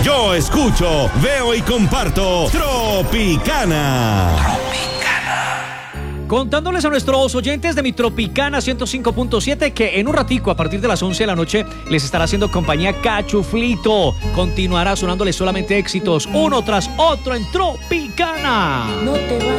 Yo escucho, veo y comparto Tropicana. Contándoles a nuestros oyentes de mi Tropicana 105.7 que en un ratico, a partir de las 11 de la noche, les estará haciendo compañía Cachuflito. Continuará sonándoles solamente éxitos, uno tras otro en Tropicana. No te vayas.